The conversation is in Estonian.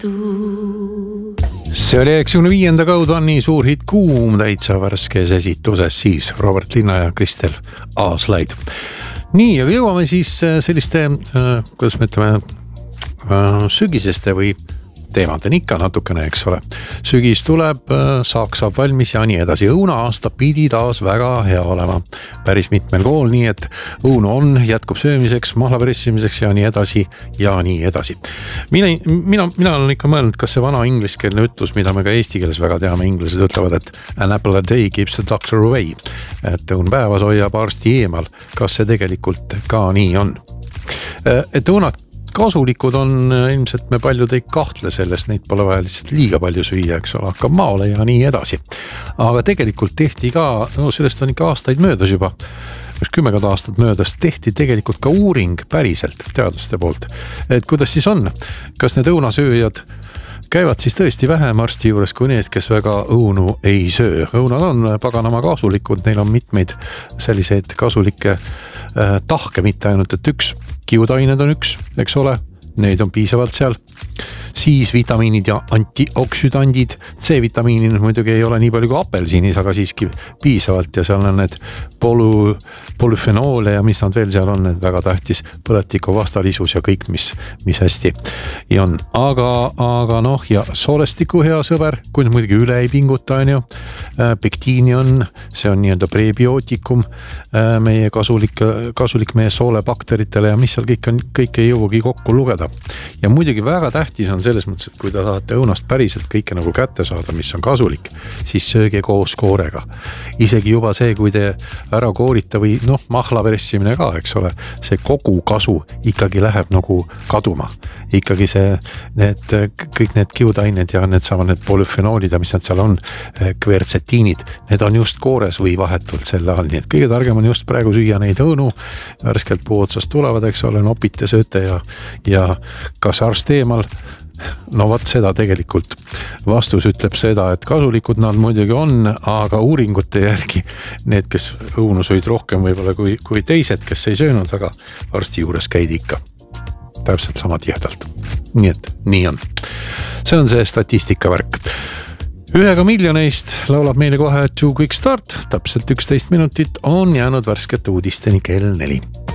See oli 95. Kaudvanni suur hit Kuum täitsa värskes esituses siis Robert Linna ja Kristel Aaslaid. Nii, aga jõuame siis selliste, kuidas me ütleme, sügiseste või teemadeni ikka natukene, eks ole. Sügis tuleb, saak saab valmis ja nii edasi. Õuna aasta pidi taas väga hea olema. Päris mitmel kool, nii et õunu on, jätkub söömiseks, mahlapressimiseks ja nii edasi ja nii edasi. Mina olen ikka mõelnud, kas see vana ingliskeelne ütlus, mida me ka eesti keeles väga teame, inglased ütlevad, et an apple a day keeps the doctor away. Et õun päevas hoiab arsti eemal. Kas see tegelikult ka nii on? Et õunad kasulikud on, ilmselt me paljud ei kahtle sellest, neid pole vaja lihtsalt liiga palju süüa, eks ole, hakkab maole ja nii edasi. Aga tegelikult tehti ka, sellest on ikka aastaid möödas juba, 10 aastat möödas, tehti tegelikult ka uuring päriselt teadlaste poolt. Et kuidas siis on? Kas need õunasööjad käivad siis tõesti vähem arsti juures kui need, kes väga õunu ei söö. Õunad on paganama kasulikud, neil on mitmeid selliseid kasulikke tahke, mitte ainult, et üks. Kiudained on üks, eks ole, neid on piisavalt seal. Siis vitamiinid ja antioksüdandid. C-vitamiinid muidugi ei ole nii palju kui apelsiinis, aga siiski piisavalt ja seal on need polyfenoole ja mis nad veel seal on, need väga tähtis põletiku vastalisus ja kõik, mis hästi on. Aga noh, ja soolestiku hea sõber, kui muidugi üle ei pinguta, on ju. Pektiini on, see on nii-öelda prebiootikum, meie kasulik meie soolebakteritele ja mis seal kõik ei jõuagi kokku lugeda. Ja muidugi väga tähtis on selles mõttes, et kui te tahate õunast päriselt kõike nagu kätte saada, mis on kasulik, siis sööge koos koorega. Isegi juba see, kui te ära koorita või mahlapressimine ka, eks ole, see kogu kasu ikkagi läheb nagu kaduma. Ikkagi kõik need kiudained ja need polyfenoolid ja mis nad seal on, kvertsetiinid, need on just koores või vahetult selle all. Nii et kõige targem on just praegu süüa neid õunu, värskelt puu otsast tulevad, eks ole, nopite sööte ja kas arst eemal. No vaat seda tegelikult vastus ütleb seda, et kasulikud nad muidugi on, aga uuringute järgi need, kes õunu sõid rohkem võib-olla kui teised, kes ei söönud, aga arsti juures käidi ikka täpselt sama tihedalt. Nii et nii on. See on see statistika värk. 1 miljoneist laulab meile kohe Too Quick Start, täpselt 11 minutit on jäänud värskete uudisteni kell 4.